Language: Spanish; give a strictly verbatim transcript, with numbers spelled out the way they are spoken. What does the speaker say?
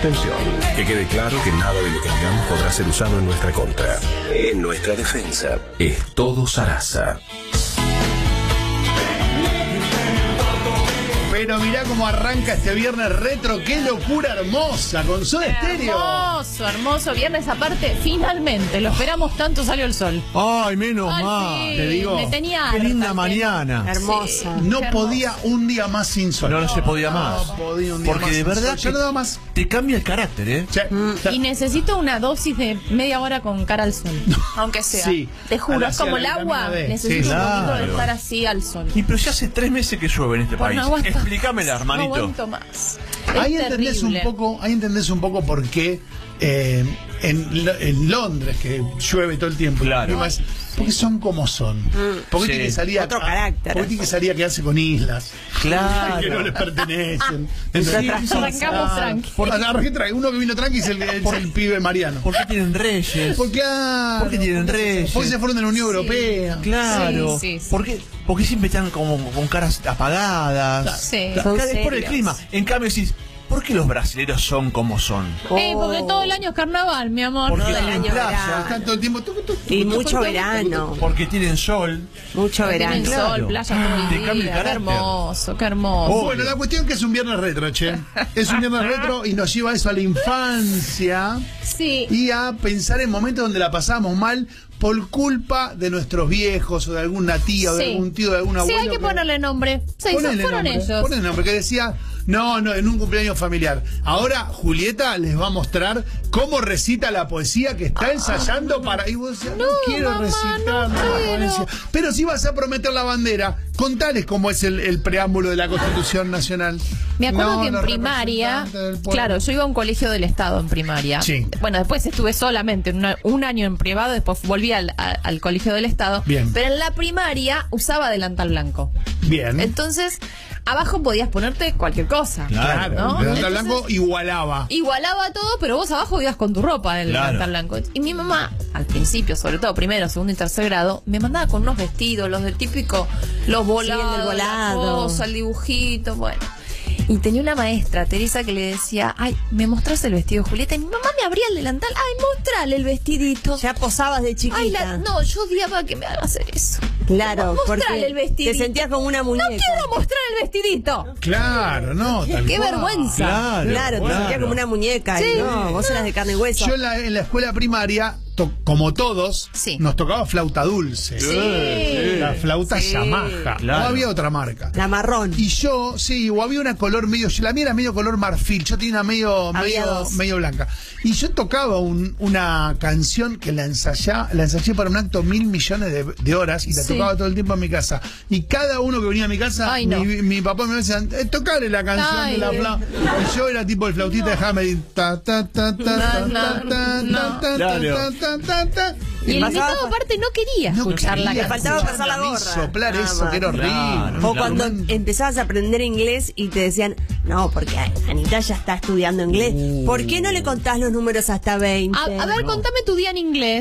Atención, que quede claro que nada de lo que digamos podrá ser usado en nuestra contra. En nuestra defensa, es todo Sarasa. Pero mirá cómo arranca este viernes retro, qué locura hermosa, con Soda Stereo. Hermoso, hermoso viernes aparte, finalmente, lo esperamos tanto, salió el sol. Ay, menos Ay, mal. sí, te digo, me tenía Qué harta linda el mañana. tema. Hermosa. Sí, No qué podía hermoso. un día más sin sol. No, no se podía más. No podía un día Porque más de sin verdad sol. Ya que no daba más. te cambia el carácter, ¿eh? Sí. Y necesito una dosis de media hora con cara al sol, aunque sea. Sí. Te juro, A la- es como a el la agua, vitamina D. necesito Sí, un poquito claro. de estar así al sol. Y pero ya hace tres meses que llueve en este Por país. no aguanto. Explícamela, hermanito. No aguanto más. Ahí Es entendés un terrible. poco, ahí entendés un poco por qué eh, en, Lo- en Londres, que llueve todo el tiempo, Claro. y más, porque son como son. Porque Sí. tiene que salir a, Otro carácter. Porque tiene que salir a quedarse con islas Claro. que no les pertenecen. Arrancamos tranqui. Por, arranqué tranqui. Uno que vino tranqui es el, es el pibe Mariano. ¿Por qué tienen reyes? Porque, claro, ¿Por qué tienen reyes? Porque se fueron de la Unión Europea. Claro. Sí, sí, sí. ¿Por qué, por qué siempre están como con caras apagadas? Sí. Ca- Son ca- es por el serios. clima. En cambio decís, ¿por qué los brasileños son como son? Eh, porque todo el año es carnaval, mi amor. Porque Todo el tienen año playa, verano. Están todo el tiempo. tucu, tucu, Y tucu, mucho tucu, verano. porque tienen sol. Mucho Tienen verano. Claro. sol, playa todo el Te día. cambia el Qué carácter. hermoso, qué hermoso. Oh. Bueno, la cuestión que es un viernes retro, che. Es un viernes retro y nos lleva eso a la infancia Sí. y a pensar en momentos donde la pasamos mal por culpa de nuestros viejos o de alguna tía o de Sí. algún tío, de algún Sí, abuelo. hay que ponerle nombre. Sí, Ponele fueron nombre, ellos. ponele nombre, que decía, no, no, en un cumpleaños familiar. Ahora Julieta les va a mostrar cómo recita la poesía que está ensayando para... Y vos decías, no, No, quiero mamá, recitar no la quiero. poesía. Pero si vas a prometer la bandera, contales cómo es el, el preámbulo de la Constitución Nacional. Me acuerdo No, que en los primaria, representantes del pueblo. claro, yo iba a un colegio del Estado en primaria. Sí. Bueno, después estuve solamente una- un año en privado, después volví al, a- al colegio del Estado. Bien. Pero en la primaria usaba delantal blanco. Bien. Entonces, abajo podías ponerte cualquier cosa. Claro, ¿no? el delantal Entonces, blanco igualaba. Igualaba todo, pero vos abajo ibas con tu ropa del Claro. delantal blanco. Y mi mamá, al principio, sobre todo primero, segundo y tercer grado, me mandaba con unos vestidos, los del típico, los volados, el del volado. la cosa, el dibujito, bueno. Y tenía una maestra, Teresa, que le decía, ay, ¿me mostrás el vestido, Julieta? Y mi mamá me abría el delantal, ay, mostrale el vestidito. Ya posabas de chiquita. Ay, la- no, yo odiaba que me haga hacer eso. Claro, Mostrale porque el vestidito. te sentías como una No muñeca. quiero mostrar el vestidito. Claro, no, tal Qué cual. vergüenza. Claro, Claro, te claro. sentías como una muñeca. Sí. Y no, vos eras de carne y hueso. Yo en la, en la escuela primaria, to- como todos, Sí. nos tocaba flauta dulce. Sí. La flauta Sí. Yamaha. Claro. O había otra marca. La marrón. Y yo, sí, o había una color medio, la mía era medio color marfil, yo tenía una medio, Había medio, dos. medio blanca. Y yo tocaba un- una canción que la ensayé, la ensayé para un acto mil millones de, de horas y la Sí. tocaba todo el tiempo en mi casa. Y cada uno que venía a mi casa, Ay, no. mi, mi papá me decía, eh, tocale la canción Ay, de la Dios. flauta. Y yo era tipo el flautista de Hamelin. Ta, ta, ta, ta, ta, No, ta, no, ta, no. ta, ta, Claro. ta, ta, ta. Y el pasaba- invitado aparte no quería No escuchar la quería Le canción. faltaba pasar la escuchar gorra. a mí soplar Nada eso, más. que era horrible. Claro. O cuando empezabas a aprender inglés y te decían, no, porque Anita ya está estudiando inglés. ¿Por qué no le contás los números hasta veinte? A, a ver, contame tu día en inglés.